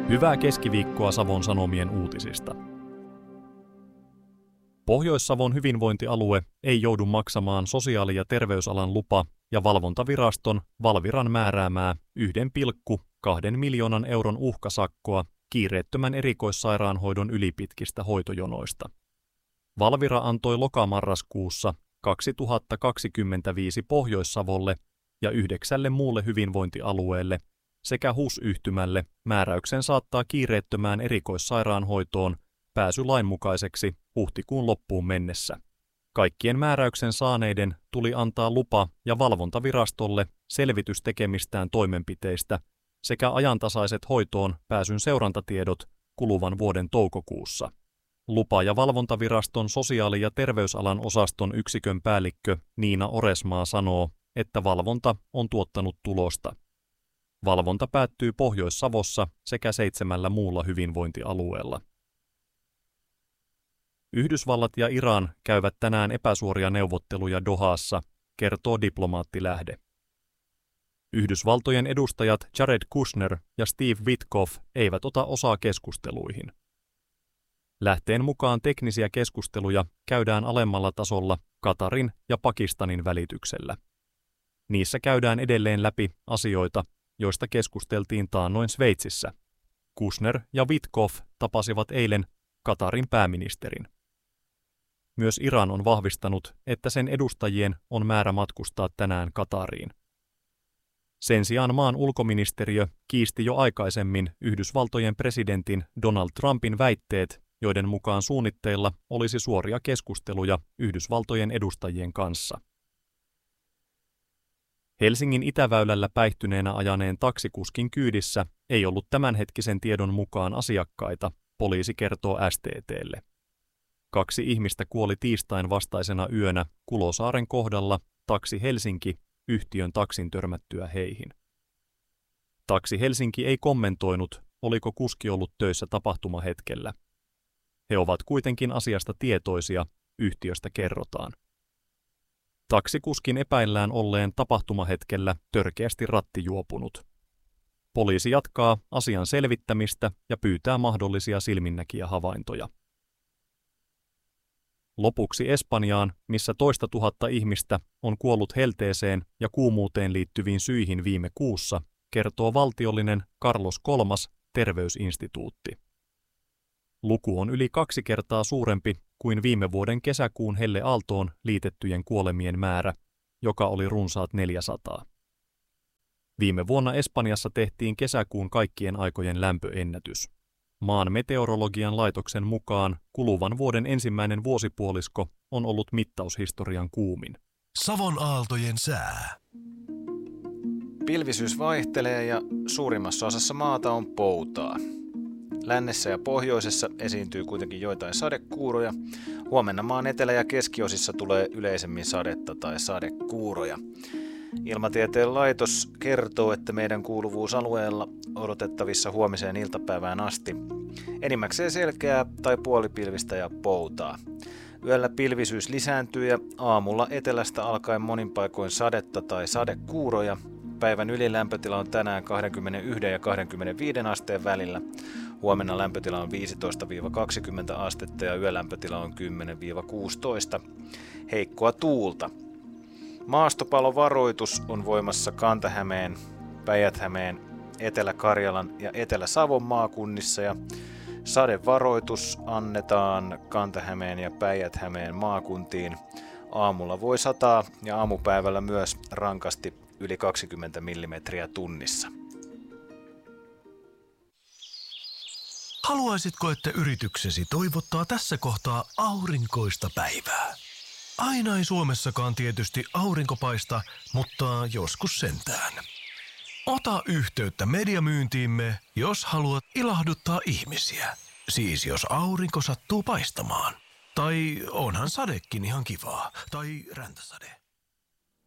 Hyvää keskiviikkoa Savon Sanomien uutisista. Pohjois-Savon hyvinvointialue ei joudu maksamaan sosiaali- ja terveysalan lupa- ja valvontaviraston Valviran määräämää 1,2 miljoonan euron uhkasakkoa kiireettömän erikoissairaanhoidon ylipitkistä hoitojonoista. Valvira antoi lokamarraskuussa 2025 Pohjois-Savolle ja 9 muulle hyvinvointialueelle sekä HUS-yhtymälle määräyksen saattaa kiireettömään erikoissairaanhoitoon pääsy lainmukaiseksi huhtikuun loppuun mennessä. Kaikkien määräyksen saaneiden tuli antaa lupa- ja valvontavirastolle selvitys tekemistään toimenpiteistä sekä ajantasaiset hoitoon pääsyn seurantatiedot kuluvan vuoden toukokuussa. Lupa- ja valvontaviraston sosiaali- ja terveysalan osaston yksikön päällikkö Niina Oresmaa sanoo, että valvonta on tuottanut tulosta. Valvonta päättyy Pohjois-Savossa sekä 7 muulla hyvinvointialueella. Yhdysvallat ja Iran käyvät tänään epäsuoria neuvotteluja Dohassa, kertoo diplomaattilähde. Yhdysvaltojen edustajat Jared Kushner ja Steve Witkoff eivät ota osaa keskusteluihin. Lähteen mukaan teknisiä keskusteluja käydään alemmalla tasolla Katarin ja Pakistanin välityksellä. Niissä käydään edelleen läpi asioita, joista keskusteltiin taannoin Sveitsissä. Kushner ja Witkoff tapasivat eilen Katarin pääministerin. Myös Iran on vahvistanut, että sen edustajien on määrä matkustaa tänään Katariin. Sen sijaan maan ulkoministeriö kiisti jo aikaisemmin Yhdysvaltojen presidentin Donald Trumpin väitteet, joiden mukaan suunnitteilla olisi suoria keskusteluja Yhdysvaltojen edustajien kanssa. Helsingin itäväylällä päihtyneenä ajaneen taksikuskin kyydissä ei ollut tämänhetkisen tiedon mukaan asiakkaita, poliisi kertoo STT:lle. 2 ihmistä kuoli tiistain vastaisena yönä Kulosaaren kohdalla Taksi Helsinki -yhtiön taksin törmättyä heihin. Taksi Helsinki ei kommentoinut, oliko kuski ollut töissä tapahtumahetkellä. He ovat kuitenkin asiasta tietoisia, yhtiöstä kerrotaan. Taksikuskin epäillään olleen tapahtumahetkellä törkeästi rattijuopunut. Poliisi jatkaa asian selvittämistä ja pyytää mahdollisia silminnäkijähavaintoja. Lopuksi Espanjaan, missä toista tuhatta ihmistä on kuollut helteeseen ja kuumuuteen liittyviin syihin viime kuussa, kertoo valtiollinen Carlos III terveysinstituutti. Luku on yli 2 kertaa suurempi kuin viime vuoden kesäkuun helleaaltoon liitettyjen kuolemien määrä, joka oli runsaat 400. Viime vuonna Espanjassa tehtiin kesäkuun kaikkien aikojen lämpöennätys. Maan meteorologian laitoksen mukaan kuluvan vuoden ensimmäinen vuosipuolisko on ollut mittaushistorian kuumin. Savon aaltojen sää. Pilvisyys vaihtelee ja suurimmassa osassa maata on poutaa. Lännessä ja pohjoisessa esiintyy kuitenkin joitain sadekuuroja. Huomenna maan etelä- ja keskiosissa tulee yleisemmin sadetta tai sadekuuroja. Ilmatieteen laitos kertoo, että meidän kuuluvuusalueella odotettavissa huomiseen iltapäivään asti enimmäkseen selkeää tai puolipilvistä ja poutaa. Yöllä pilvisyys lisääntyy ja aamulla etelästä alkaen monin paikoin sadetta tai sadekuuroja. Päivän ylilämpötila on tänään 21 ja 25 asteen välillä. Huomenna lämpötila on 15-20 astetta ja yölämpötila on 10-16. Heikkoa tuulta. Maastopalovaroitus on voimassa Kanta-Hämeen, Päijät-Hämeen, Etelä-Karjalan ja Etelä-Savon maakunnissa ja sadevaroitus annetaan Kanta-Hämeen ja Päijät-Hämeen maakuntiin. Aamulla voi sataa ja aamupäivällä myös rankasti yli 20 millimetriä tunnissa. Haluaisitko, että yrityksesi toivottaa tässä kohtaa aurinkoista päivää? Aina ei Suomessakaan tietysti aurinko paista, mutta joskus sentään. Ota yhteyttä mediamyyntiimme, jos haluat ilahduttaa ihmisiä. Siis jos aurinko sattuu paistamaan. Tai onhan sadekin ihan kivaa. Tai räntäsade.